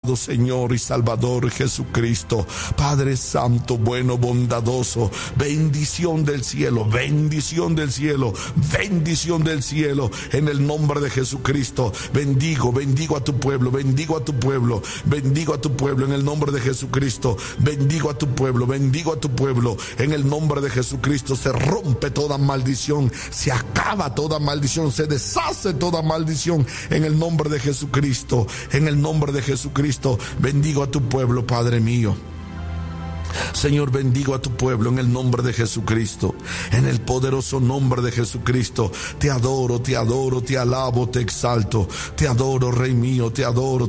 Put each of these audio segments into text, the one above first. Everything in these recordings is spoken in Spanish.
amado Señor y Salvador Jesucristo. Padre Santo, bueno, bondadoso, bendición del cielo, bendición del cielo, bendición del cielo, en el nombre de Jesucristo. Bendigo a tu pueblo, bendigo a tu pueblo, bendigo a tu pueblo en el nombre de Jesucristo. Bendigo a tu pueblo, bendigo a tu pueblo en el nombre de Jesucristo. Se rompe toda maldición, se acaba toda maldición, se deshace toda maldición en el nombre de Jesucristo, en el nombre de Jesucristo. Bendigo a tu pueblo, Padre mío. Señor, bendigo a tu pueblo en el nombre de Jesucristo, en el poderoso nombre de Jesucristo. Te adoro, te adoro, te alabo, te exalto, te adoro, Rey mío, te adoro,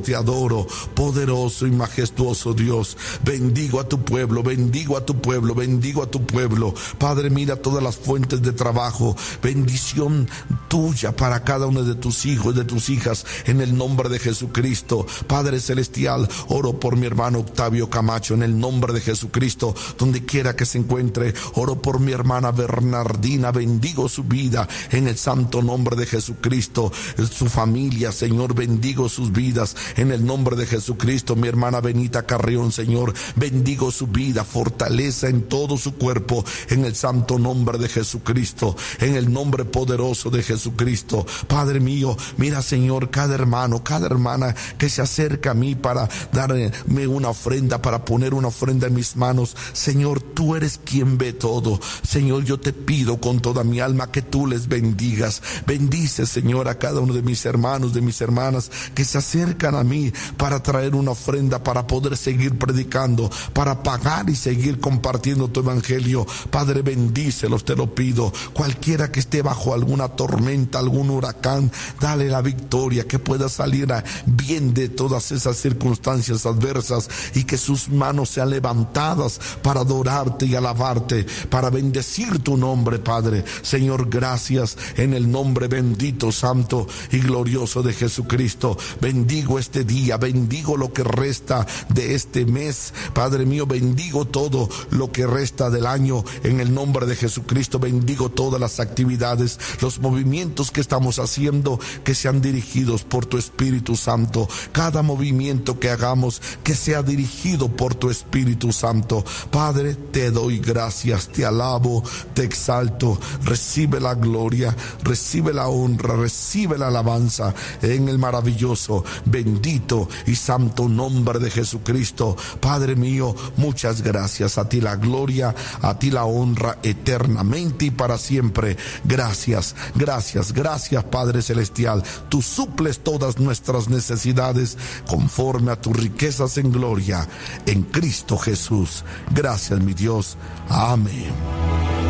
poderoso y majestuoso Dios. Bendigo a tu pueblo, bendigo a tu pueblo, bendigo a tu pueblo. Padre, mira todas las fuentes de trabajo, bendición tuya para cada uno de tus hijos, de tus hijas, en el nombre de Jesucristo. Padre celestial, oro por mi hermano Octavio Camacho en el nombre de Jesucristo, donde quiera que se encuentre. Oro por mi hermana Bernardina, bendigo su vida en el santo nombre de Jesucristo. Su familia, Señor, bendigo sus vidas en el nombre de Jesucristo. Mi hermana Benita Carrión, Señor, bendigo su vida, fortaleza en todo su cuerpo en el santo nombre de Jesucristo, en el nombre poderoso de Jesucristo. Padre mío, mira, Señor, cada hermano, cada hermana que se acerca a mí para darme una ofrenda, para poner una ofrenda en mis manos. Señor, tú eres quien ve todo. Señor, yo te pido con toda mi alma que tú les bendigas. Bendice, Señor, a cada uno de mis hermanos, de mis hermanas que se acercan a mí para traer una ofrenda, para poder seguir predicando, para pagar y seguir compartiendo tu evangelio. Padre, bendícelos, te lo pido. Cualquiera que esté bajo alguna tormenta, algún huracán, dale la victoria, que pueda salir bien de todas esas circunstancias adversas y que sus manos sean levantadas para adorarte y alabarte, para bendecir tu nombre, Padre. Señor, gracias en el nombre bendito, santo y glorioso de Jesucristo. Bendigo este día, bendigo lo que resta de este mes, Padre mío, bendigo todo lo que resta del año en el nombre de Jesucristo. Bendigo todas las actividades, los movimientos que estamos haciendo, que sean dirigidos por tu Espíritu Santo. Cada movimiento que hagamos, que sea dirigido por tu Espíritu Santo. Padre, te doy gracias, te alabo, te exalto. Recibe la gloria, recibe la honra, recibe la alabanza en el maravilloso, bendito y santo nombre de Jesucristo. Padre mío, muchas gracias. A ti la gloria, a ti la honra eternamente y para siempre. Gracias, gracias, gracias, Padre celestial. Tú suples todas nuestras necesidades conforme a tus riquezas en gloria en Cristo Jesús. Gracias, mi Dios. Amén.